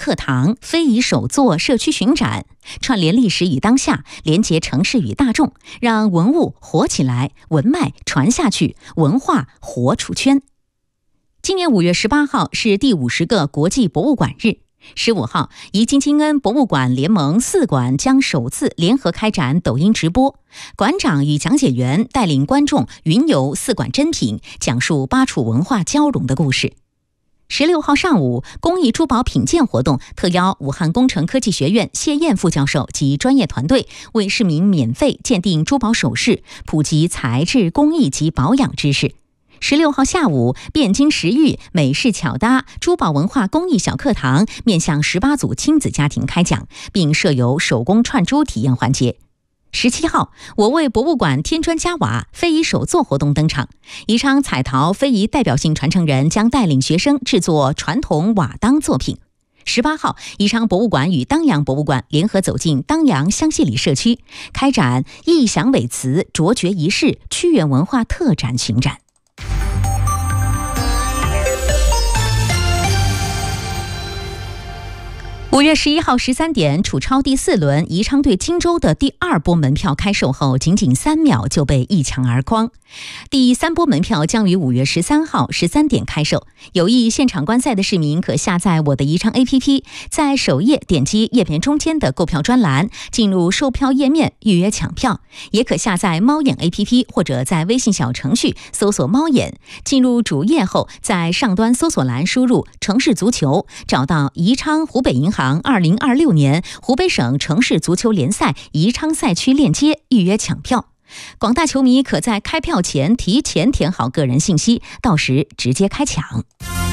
课堂、非遗手作社区巡展，串联历史与当下，连结城市与大众，让文物活起来，文脉传下去，文化活出圈。今年5月18号是第50个国际博物馆日。15号，怡金金恩博物馆联盟4馆将首次联合开展抖音直播，馆长与讲解员带领观众云游4馆珍品，讲述巴楚文化交融的故事。16号上午，工艺珠宝品鉴活动特邀武汉工程科技学院谢燕副教授及专业团队，为市民免费鉴定珠宝首饰，普及材质、工艺及保养知识。16号下午，汴京时玉美式巧搭珠宝文化工艺小课堂面向18组亲子家庭开讲，并设有手工串珠体验环节。17号，我为博物馆添砖加瓦非遗手作活动登场，宜昌彩陶非遗代表性传承人将带领学生制作传统瓦当作品。18号，宜昌博物馆与当阳博物馆联合走进当阳香榭里社区，开展意祥伟瓷卓绝仪式屈原文化特展巡展。5月11号13点，楚超第4轮宜昌对荆州的第2波门票开售后，仅仅3秒就被一抢而光。第3波门票将于5月13号13点开售，有意现场观赛的市民可下载我的宜昌 APP， 在首页点击页面中间的购票专栏，进入售票页面预约抢票，也可下载猫眼 APP 或者在微信小程序搜索猫眼，进入主页后，在上端搜索栏输入城市足球，找到宜昌湖北银行2026年湖北省城市足球联赛宜昌赛区链接预约抢票。广大球迷可在开票前提前填好个人信息，到时直接开抢。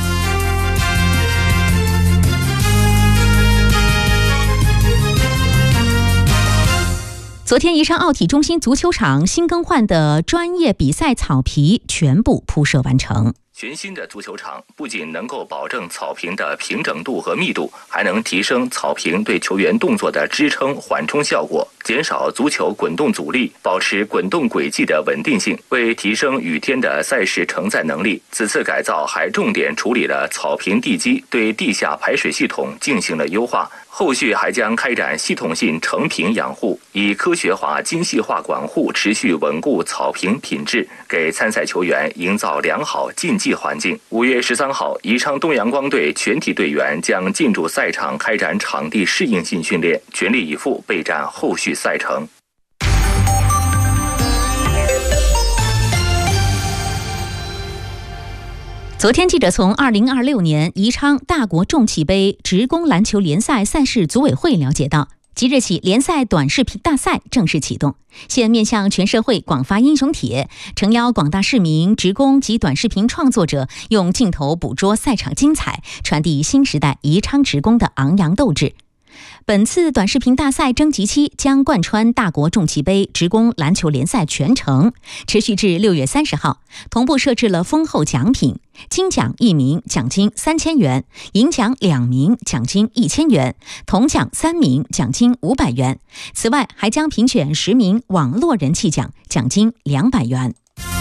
昨天，宜昌奥体中心足球场新更换的专业比赛草皮全部铺设完成。 全新的足球场不仅能够保证草坪的平整度和密度，还能提升草坪对球员动作的支撑缓冲效果，减少足球滚动阻力，保持滚动轨迹的稳定性。为提升雨天的赛事承载能力，此次改造还重点处理了草坪地基，对地下排水系统进行了优化。后续还将开展系统性成品养护，以科学化、精细化管护持续稳固草坪品质，给参赛球员营造良好竞技环境。5月13号，宜昌东阳光队全体队员将进驻赛场开展场地适应性训练，全力以赴备战后续赛程。 昨天，记者从2026年宜昌大国重器杯职工篮球联赛赛事组委会了解到，即日起联赛短视频大赛正式启动，现面向全社会广发英雄帖，诚邀广大市民、职工及短视频创作者用镜头捕捉赛场精彩，传递新时代宜昌职工的昂扬斗志。本次短视频大赛征集期将贯穿大国重器杯职工篮球联赛全程，持续至6月30号，同步设置了丰厚奖品，金奖1名奖金3000元，银奖2名奖金1000元，铜奖3名奖金500元。此外，还将评选10名网络人气奖，奖金200元。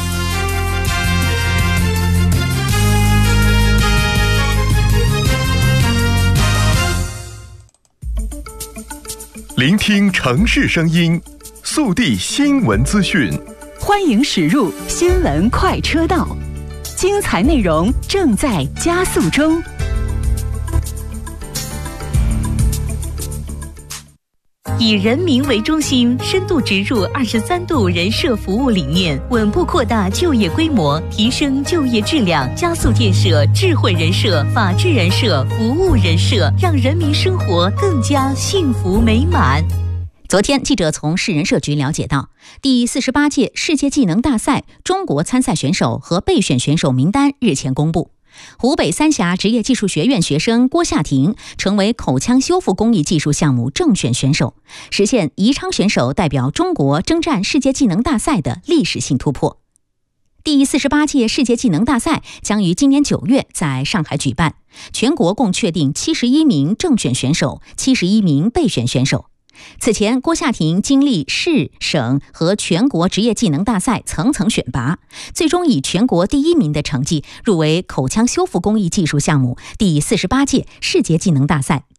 聆听城市声音，速递新闻资讯， 欢迎驶入新闻快车道，精彩内容正在加速中。以人民为中心，深度植入23度人社服务理念，稳步扩大就业规模，提升就业质量，加速建设智慧人社、法治人社、服务人社，让人民生活更加幸福美满。 昨天，记者从市人社局了解到，第48届世界技能大赛中国参赛选手和备选选手名单日前公布。湖北三峡职业技术学院学生郭夏婷成为口腔修复工艺技术项目正选选手，实现宜昌选手代表中国征战世界技能大赛的历史性突破。第48届世界技能大赛将于今年9月在上海举办，全国共确定71名正选选手、71名备选选手。此前，郭夏婷经历市、省和全国职业技能大赛层层选拔，最终以全国第1名的成绩入围口腔修复工艺技术项目第48届世界技能大赛